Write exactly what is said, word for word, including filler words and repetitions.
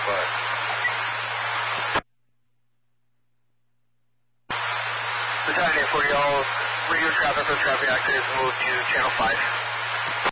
five. Battalion eight forty, all radio traffic or traffic active, move to channel five.